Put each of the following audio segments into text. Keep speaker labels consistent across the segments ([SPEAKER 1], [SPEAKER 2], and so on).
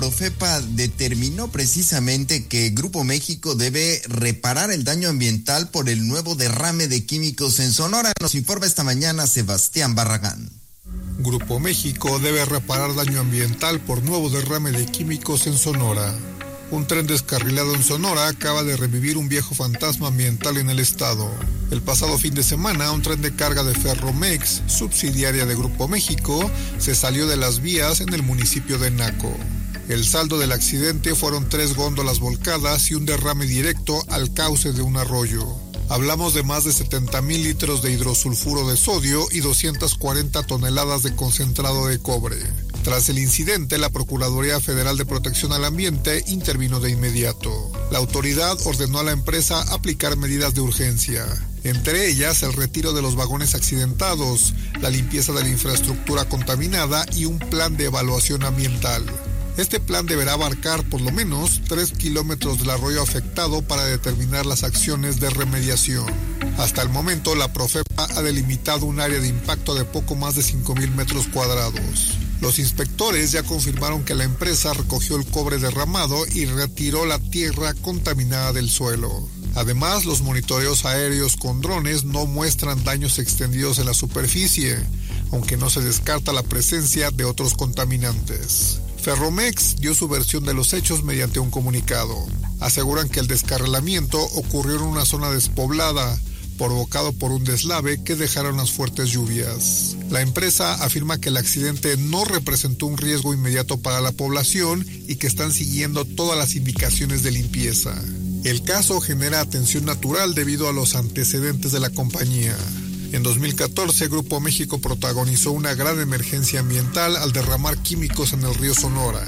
[SPEAKER 1] Profepa determinó precisamente que Grupo México debe reparar el daño ambiental por el nuevo derrame de químicos en Sonora. Nos informa esta mañana Sebastián Barragán.
[SPEAKER 2] Grupo México debe reparar daño ambiental por nuevo derrame de químicos en Sonora. Un tren descarrilado en Sonora acaba de revivir un viejo fantasma ambiental en el estado. El pasado fin de semana, un tren de carga de Ferromex, subsidiaria de Grupo México, se salió de las vías en el municipio de Naco. El saldo del accidente fueron 3 góndolas volcadas y un derrame directo al cauce de un arroyo. Hablamos de más de 70,000 litros de hidrosulfuro de sodio y 240 toneladas de concentrado de cobre. Tras el incidente, la Procuraduría Federal de Protección al Ambiente intervino de inmediato. La autoridad ordenó a la empresa aplicar medidas de urgencia, entre ellas el retiro de los vagones accidentados, la limpieza de la infraestructura contaminada y un plan de evaluación ambiental. Este plan deberá abarcar por lo menos 3 kilómetros del arroyo afectado para determinar las acciones de remediación. Hasta el momento, la Profepa ha delimitado un área de impacto de poco más de 5,000 metros cuadrados. Los inspectores ya confirmaron que la empresa recogió el cobre derramado y retiró la tierra contaminada del suelo. Además, los monitoreos aéreos con drones no muestran daños extendidos en la superficie, aunque no se descarta la presencia de otros contaminantes. Ferromex dio su versión de los hechos mediante un comunicado. Aseguran que el descarrilamiento ocurrió en una zona despoblada, provocado por un deslave que dejaron las fuertes lluvias. La empresa afirma que el accidente no representó un riesgo inmediato para la población y que están siguiendo todas las indicaciones de limpieza. El caso genera atención natural debido a los antecedentes de la compañía. En 2014, Grupo México protagonizó una gran emergencia ambiental al derramar químicos en el río Sonora.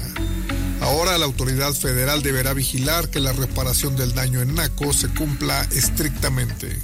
[SPEAKER 2] Ahora la autoridad federal deberá vigilar que la reparación del daño en Naco se cumpla estrictamente.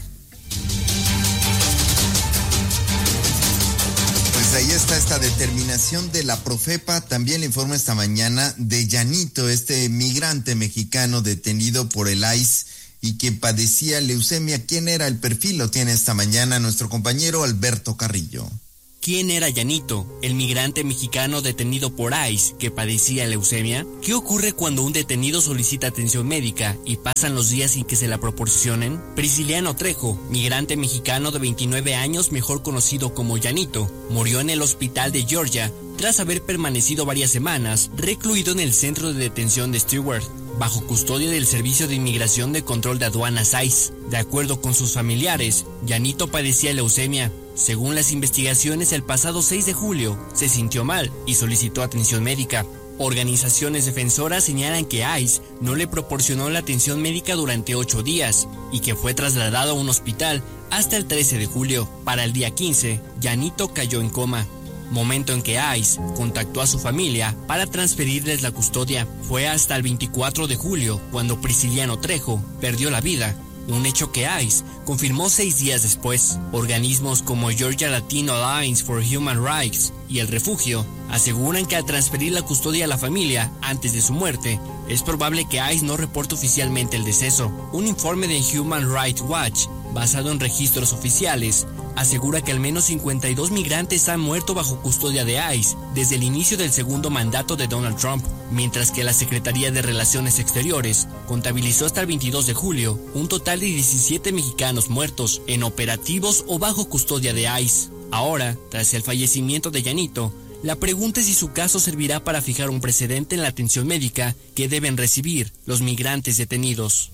[SPEAKER 1] Pues ahí está esta determinación de la Profepa. También le informo esta mañana de Llanito, este migrante mexicano detenido por el ICE y que padecía leucemia. ¿Quién era? El perfil lo tiene esta mañana nuestro compañero Alberto Carrillo.
[SPEAKER 3] ¿Quién era Llanito, el migrante mexicano detenido por ICE que padecía leucemia? ¿Qué ocurre cuando un detenido solicita atención médica y pasan los días sin que se la proporcionen? Prisciliano Trejo, migrante mexicano de 29 años, mejor conocido como Llanito, murió en el hospital de Georgia tras haber permanecido varias semanas recluido en el centro de detención de Stewart, bajo custodia del Servicio de Inmigración de Control de Aduanas ICE. De acuerdo con sus familiares, Llanito padecía leucemia. Según las investigaciones, el pasado 6 de julio se sintió mal y solicitó atención médica. Organizaciones defensoras señalan que ICE no le proporcionó la atención médica durante 8 días y que fue trasladado a un hospital hasta el 13 de julio. Para el día 15, Llanito cayó en coma, momento en que ICE contactó a su familia para transferirles la custodia. Fue hasta el 24 de julio cuando Prisciliano Trejo perdió la vida, un hecho que ICE confirmó 6 días después. Organismos como Georgia Latino Alliance for Human Rights y El Refugio aseguran que al transferir la custodia a la familia antes de su muerte, es probable que ICE no reporte oficialmente el deceso. Un informe de Human Rights Watch, basado en registros oficiales, asegura que al menos 52 migrantes han muerto bajo custodia de ICE desde el inicio del segundo mandato de Donald Trump, mientras que la Secretaría de Relaciones Exteriores contabilizó hasta el 22 de julio un total de 17 mexicanos muertos en operativos o bajo custodia de ICE. Ahora, tras el fallecimiento de Llanito, la pregunta es si su caso servirá para fijar un precedente en la atención médica que deben recibir los migrantes detenidos.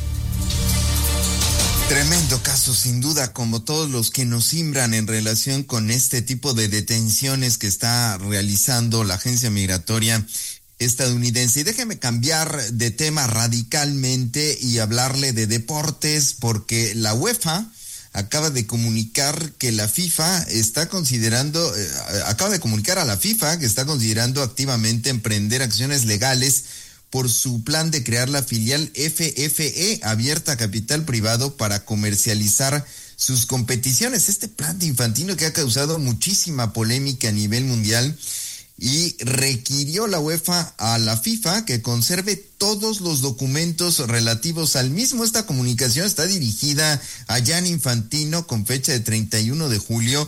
[SPEAKER 1] Tremendo caso, sin duda, como todos los que nos simbran en relación con este tipo de detenciones que está realizando la agencia migratoria estadounidense. Y déjeme cambiar de tema radicalmente y hablarle de deportes, porque la UEFA acaba de comunicar que la FIFA está considerando, acaba de comunicar a la FIFA que está considerando activamente emprender acciones legales por su plan de crear la filial FFE, abierta a capital privado, para comercializar sus competiciones. Este plan de Infantino que ha causado muchísima polémica a nivel mundial, y requirió la UEFA a la FIFA que conserve todos los documentos relativos al mismo. Esta comunicación está dirigida a Gianni Infantino con fecha de 31 de julio.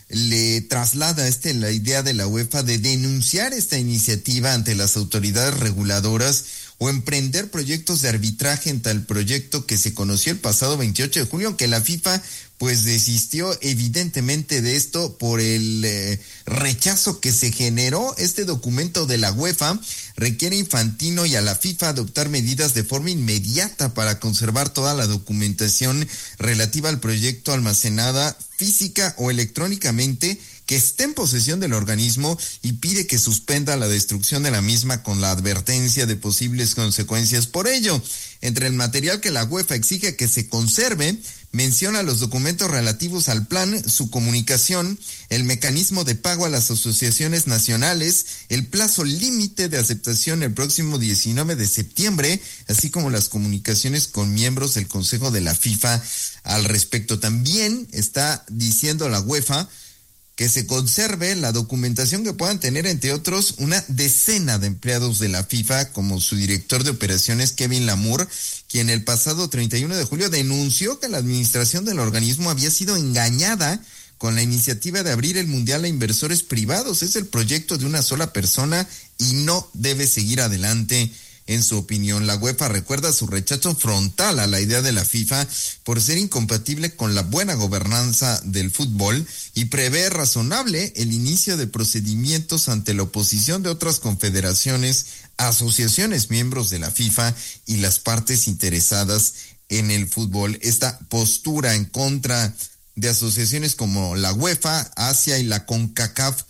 [SPEAKER 1] le traslada la idea de la UEFA de denunciar esta iniciativa ante las autoridades reguladoras o emprender proyectos de arbitraje en tal proyecto que se conoció el pasado 28 de julio, aunque la FIFA pues desistió evidentemente de esto por el rechazo que se generó. Este documento de la UEFA requiere a Infantino y a la FIFA adoptar medidas de forma inmediata para conservar toda la documentación relativa al proyecto almacenada física o electrónicamente que esté en posesión del organismo, y pide que suspenda la destrucción de la misma con la advertencia de posibles consecuencias por ello. Entre el material que la UEFA exige que se conserve, menciona los documentos relativos al plan, su comunicación, el mecanismo de pago a las asociaciones nacionales, el plazo límite de aceptación el próximo 19 de septiembre, así como las comunicaciones con miembros del Consejo de la FIFA al respecto. También está diciendo la UEFA que se conserve la documentación que puedan tener, entre otros, una decena de empleados de la FIFA, como su director de operaciones, Kevin Lamour, quien el pasado 31 de julio denunció que la administración del organismo había sido engañada con la iniciativa de abrir el Mundial a inversores privados. Es el proyecto de una sola persona y no debe seguir adelante. En su opinión, la UEFA recuerda su rechazo frontal a la idea de la FIFA por ser incompatible con la buena gobernanza del fútbol y prevé razonable el inicio de procedimientos ante la oposición de otras confederaciones, asociaciones miembros de la FIFA y las partes interesadas en el fútbol. Esta postura en contra de asociaciones como la UEFA, Asia y la CONCACAF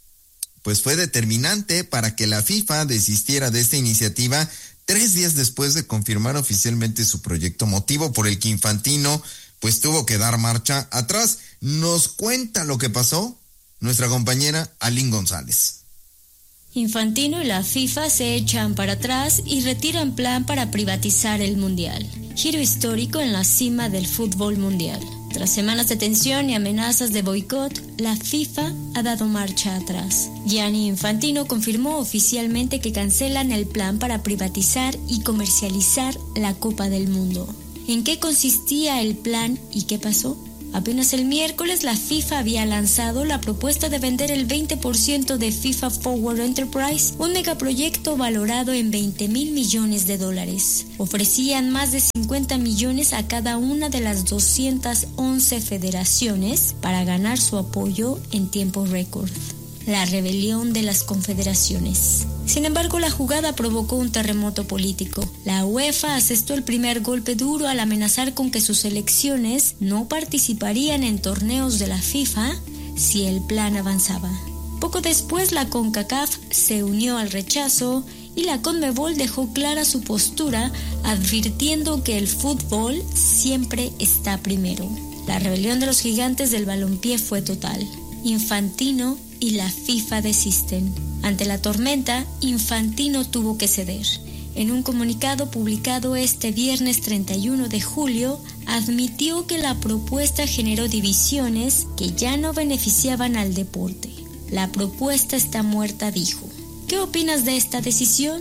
[SPEAKER 1] pues fue determinante para que la FIFA desistiera de esta iniciativa 3 días después de confirmar oficialmente su proyecto, motivo por el que Infantino pues tuvo que dar marcha atrás. Nos cuenta lo que pasó nuestra compañera Aline González.
[SPEAKER 4] Infantino y la FIFA se echan para atrás y retiran plan para privatizar el Mundial. Giro histórico en la cima del fútbol mundial. Tras semanas de tensión y amenazas de boicot, la FIFA ha dado marcha atrás. Gianni Infantino confirmó oficialmente que cancelan el plan para privatizar y comercializar la Copa del Mundo. ¿En qué consistía el plan y qué pasó? Apenas el miércoles la FIFA había lanzado la propuesta de vender el 20% de FIFA Forward Enterprise, un megaproyecto valorado en $20,000 millones. Ofrecían más de 50 millones a cada una de las 211 federaciones para ganar su apoyo en tiempo récord. La rebelión de las confederaciones. Sin embargo, la jugada provocó un terremoto político. La UEFA asestó el primer golpe duro al amenazar con que sus selecciones no participarían en torneos de la FIFA si el plan avanzaba. Poco después, la CONCACAF se unió al rechazo y la CONMEBOL dejó clara su postura, advirtiendo que el fútbol siempre está primero. La rebelión de los gigantes del balompié fue total. Infantino y la FIFA desisten. Ante la tormenta, Infantino tuvo que ceder. En un comunicado publicado este viernes 31 de julio, admitió que la propuesta generó divisiones que ya no beneficiaban al deporte. La propuesta está muerta, dijo. ¿Qué opinas de esta decisión?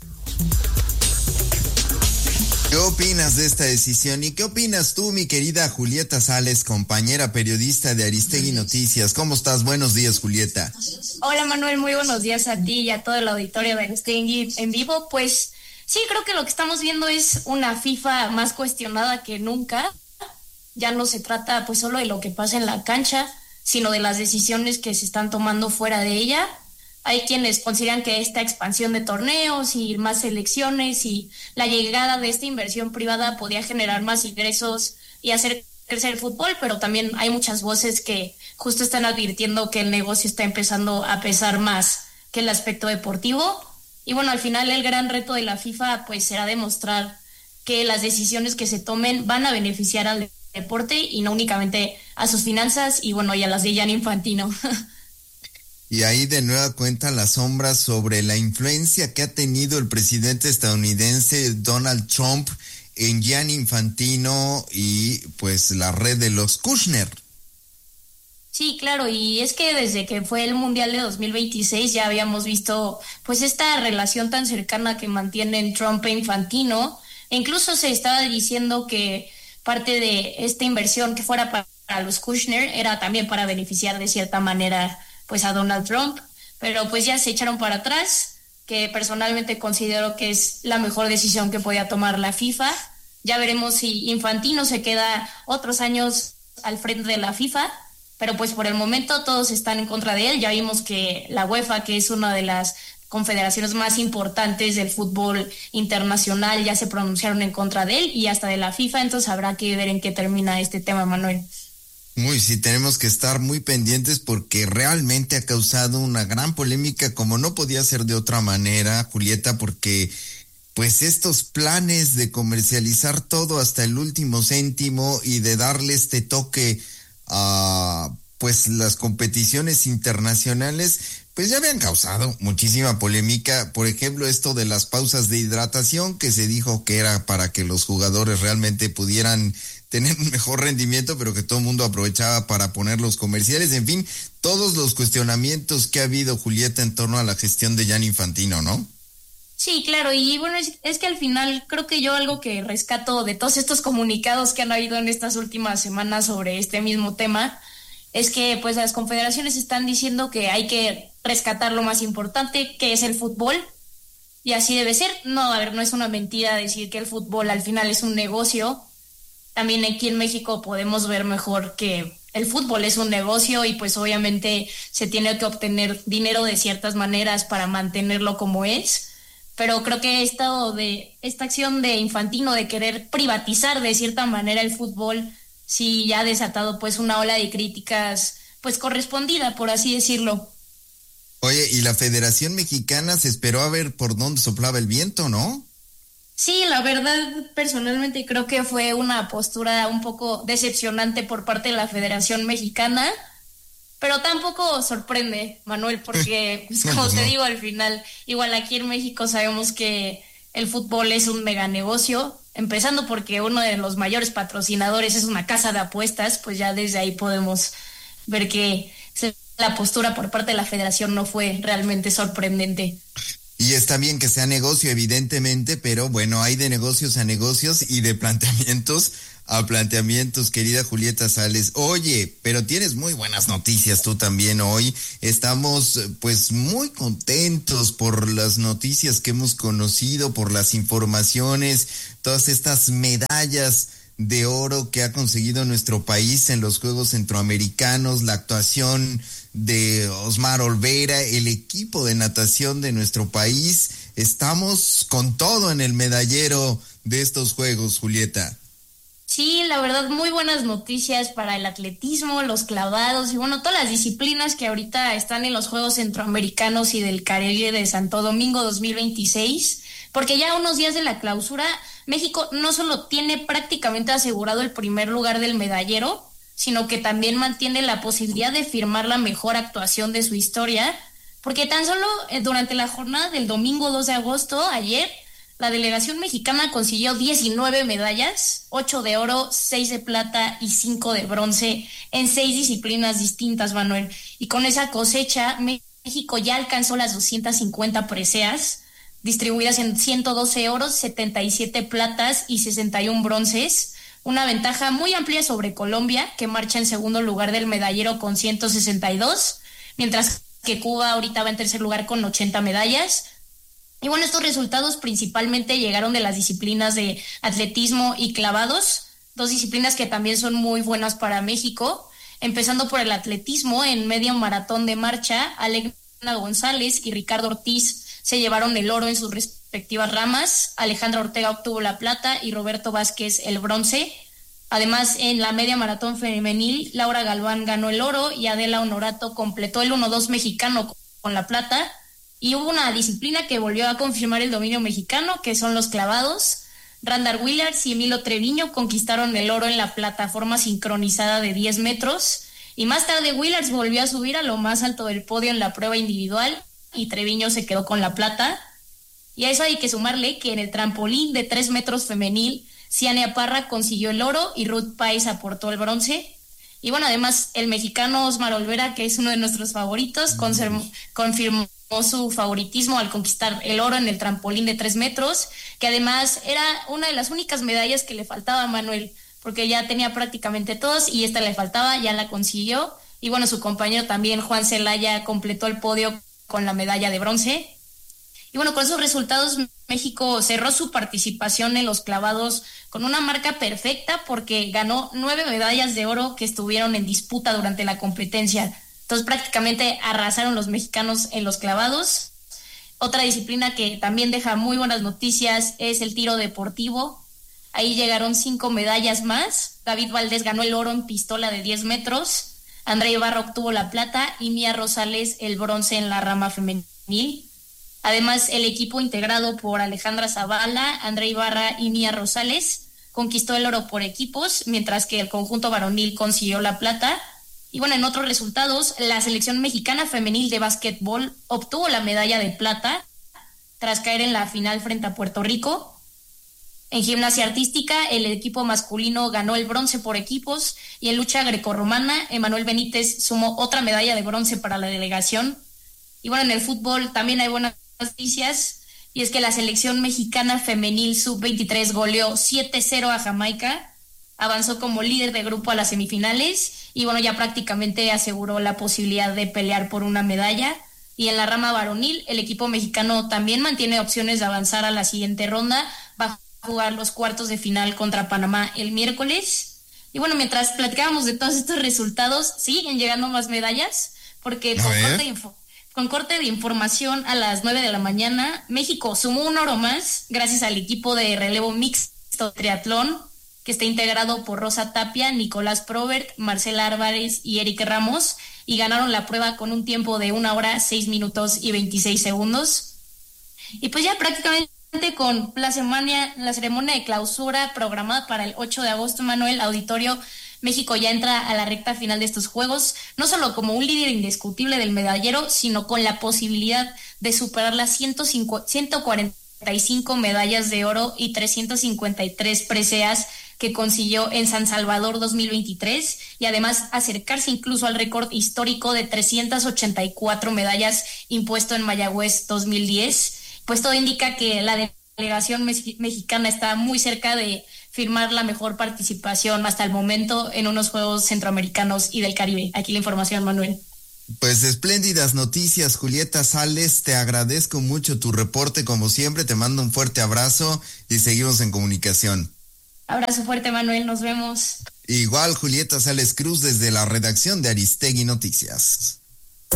[SPEAKER 1] ¿Qué opinas de esta decisión? ¿Y qué opinas tú, mi querida Julieta Sales, compañera periodista de Aristegui Noticias? ¿Cómo estás? Buenos días, Julieta.
[SPEAKER 5] Hola, Manuel, muy buenos días a ti y a todo el auditorio de Aristegui en vivo. Pues sí, creo que lo que estamos viendo es una FIFA más cuestionada que nunca. Ya no se trata pues solo de lo que pasa en la cancha, sino de las decisiones que se están tomando fuera de ella. Hay quienes consideran que esta expansión de torneos y más selecciones y la llegada de esta inversión privada podía generar más ingresos y hacer crecer el fútbol, pero también hay muchas voces que justo están advirtiendo que el negocio está empezando a pesar más que el aspecto deportivo. Y bueno, al final el gran reto de la FIFA pues será demostrar que las decisiones que se tomen van a beneficiar al deporte y no únicamente a sus finanzas y bueno, y a las de Gianni Infantino.
[SPEAKER 1] Y ahí de nueva cuenta las sombras sobre la influencia que ha tenido el presidente estadounidense Donald Trump en Gianni Infantino y pues la red de los Kushner.
[SPEAKER 5] Sí, claro, y es que desde que fue el Mundial de 2026 ya habíamos visto pues esta relación tan cercana que mantienen Trump e Infantino, e incluso se estaba diciendo que parte de esta inversión que fuera para los Kushner, era también para beneficiar de cierta manera pues a Donald Trump, pero pues ya se echaron para atrás, que personalmente considero que es la mejor decisión que podía tomar la FIFA. Ya veremos si Infantino se queda otros años al frente de la FIFA, pero pues por el momento todos están en contra de él. Ya vimos que la UEFA, que es una de las confederaciones más importantes del fútbol internacional, ya se pronunciaron en contra de él y hasta de la FIFA, entonces habrá que ver en qué termina este tema, Manuel.
[SPEAKER 1] Uy, sí, tenemos que estar muy pendientes porque realmente ha causado una gran polémica, como no podía ser de otra manera, Julieta, porque pues estos planes de comercializar todo hasta el último céntimo y de darle este toque a pues las competiciones internacionales, pues ya habían causado muchísima polémica. Por ejemplo, esto de las pausas de hidratación, que se dijo que era para que los jugadores realmente pudieran tener un mejor rendimiento, pero que todo el mundo aprovechaba para poner los comerciales. En fin, todos los cuestionamientos que ha habido, Julieta, en torno a la gestión de Gianni Infantino, ¿no?
[SPEAKER 5] Sí, claro, y bueno, es que al final creo que yo algo que rescato de todos estos comunicados que han habido en estas últimas semanas sobre este mismo tema, es que pues las confederaciones están diciendo que hay que rescatar lo más importante, que es el fútbol, y así debe ser. No, a ver, no es una mentira decir que el fútbol al final es un negocio. También aquí en México podemos ver mejor que el fútbol es un negocio y pues obviamente se tiene que obtener dinero de ciertas maneras para mantenerlo como es. Pero creo que esta acción de Infantino de querer privatizar de cierta manera el fútbol sí ya ha desatado pues una ola de críticas pues correspondida, por así decirlo.
[SPEAKER 1] Oye, y la Federación Mexicana se esperó a ver por dónde soplaba el viento, ¿no?
[SPEAKER 5] Sí, la verdad, personalmente creo que fue una postura un poco decepcionante por parte de la Federación Mexicana, pero tampoco sorprende, Manuel, porque pues, como te digo, al final, igual aquí en México sabemos que el fútbol es un mega negocio, empezando porque uno de los mayores patrocinadores es una casa de apuestas, pues ya desde ahí podemos ver que la postura por parte de la Federación no fue realmente sorprendente.
[SPEAKER 1] Y está bien que sea negocio, evidentemente, pero bueno, hay de negocios a negocios y de planteamientos a planteamientos, querida Julieta Sales. Oye, pero tienes muy buenas noticias tú también hoy. Estamos pues muy contentos por las noticias que hemos conocido, por las informaciones, todas estas medallas de oro que ha conseguido nuestro país en los Juegos Centroamericanos, la actuación de Osmar Olvera, el equipo de natación de nuestro país. Estamos con todo en el medallero de estos Juegos, Julieta.
[SPEAKER 5] Sí, la verdad, muy buenas noticias para el atletismo, los clavados y bueno, todas las disciplinas que ahorita están en los Juegos Centroamericanos y del Caribe de Santo Domingo 2026, porque ya a unos días de la clausura, México no solo tiene prácticamente asegurado el primer lugar del medallero, sino que también mantiene la posibilidad de firmar la mejor actuación de su historia, porque tan solo durante la jornada del domingo 2 de agosto, ayer, la delegación mexicana consiguió 19 medallas, 8 de oro, 6 de plata y 5 de bronce en 6 disciplinas distintas, Manuel. Y con esa cosecha, México ya alcanzó las 250 preseas, distribuidas en 112 oros, 77 platas y 61 bronces, una ventaja muy amplia sobre Colombia, que marcha en segundo lugar del medallero con 162, mientras que Cuba ahorita va en tercer lugar con 80 medallas. Y bueno, estos resultados principalmente llegaron de las disciplinas de atletismo y clavados, dos disciplinas que también son muy buenas para México, empezando por el atletismo. En medio maratón de marcha, Alegna González y Ricardo Ortiz se llevaron el oro en sus respectivas ramas, Alejandra Ortega obtuvo la plata y Roberto Vázquez el bronce. Además, en la media maratón femenil, Laura Galván ganó el oro y Adela Honorato completó el 1-2 mexicano con la plata. Y hubo una disciplina que volvió a confirmar el dominio mexicano, que son los clavados. Randall Willars y Emilio Treviño conquistaron el oro en la plataforma sincronizada de 10 metros. Y más tarde Willars volvió a subir a lo más alto del podio en la prueba individual y Treviño se quedó con la plata. Y a eso hay que sumarle que en el trampolín de 3 metros femenil, Ciania Parra consiguió el oro y Ruth Páez aportó el bronce. Y bueno, además el mexicano Osmar Olvera, que es uno de nuestros favoritos, confirmó su favoritismo al conquistar el oro en el trampolín de 3 metros, que además era una de las únicas medallas que le faltaba a Manuel, porque ya tenía prácticamente todos y esta le faltaba, ya la consiguió. Y bueno, su compañero también, Juan Celaya, completó el podio con la medalla de bronce. Y bueno, con esos resultados México cerró su participación en los clavados con una marca perfecta porque ganó 9 medallas de oro que estuvieron en disputa durante la competencia. Entonces prácticamente arrasaron los mexicanos en los clavados. Otra disciplina que también deja muy buenas noticias es el tiro deportivo. Ahí llegaron 5 medallas más. David Valdés ganó el oro en pistola de 10 metros. Andrea Ibarra obtuvo la plata y Mía Rosales el bronce en la rama femenil. Además, el equipo integrado por Alejandra Zavala, Andrea Ibarra y Mía Rosales conquistó el oro por equipos, mientras que el conjunto varonil consiguió la plata. Y bueno, en otros resultados, la selección mexicana femenil de básquetbol obtuvo la medalla de plata tras caer en la final frente a Puerto Rico. En gimnasia artística, el equipo masculino ganó el bronce por equipos y en lucha grecorromana, Emanuel Benítez sumó otra medalla de bronce para la delegación. Y bueno, en el fútbol también hay buenas noticias, y es que la selección mexicana femenil sub-23 goleó 7-0 a Jamaica, avanzó como líder de grupo a las semifinales y bueno, ya prácticamente aseguró la posibilidad de pelear por una medalla. Y en la rama varonil, el equipo mexicano también mantiene opciones de avanzar a la siguiente ronda, va a jugar los cuartos de final contra Panamá el miércoles. Y bueno, mientras platicábamos de todos estos resultados, siguen llegando más medallas, porque con corte de información a las 9 de la mañana, México sumó un oro más gracias al equipo de relevo mixto triatlón, que está integrado por Rosa Tapia, Nicolás Probert, Marcela Álvarez y Eric Ramos, y ganaron la prueba con un tiempo de 1 hora, 6 minutos y 26 segundos. Y pues ya prácticamente con la ceremonia de clausura programada para el 8 de agosto, Manuel, auditorio, México ya entra a la recta final de estos Juegos, no solo como un líder indiscutible del medallero, sino con la posibilidad de superar las 145 medallas de oro y 353 preseas que consiguió en San Salvador 2023, y además acercarse incluso al récord histórico de 384 medallas impuesto en Mayagüez 2010. Pues todo indica que la delegación mexicana está muy cerca de firmar la mejor participación hasta el momento en unos Juegos Centroamericanos y del Caribe. Aquí la información, Manuel.
[SPEAKER 1] Pues espléndidas noticias, Julieta Sales, te agradezco mucho tu reporte, como siempre, te mando un fuerte abrazo y seguimos en comunicación.
[SPEAKER 5] Abrazo fuerte, Manuel, nos vemos.
[SPEAKER 1] Igual, Julieta Sales Cruz desde la redacción de Aristegui Noticias.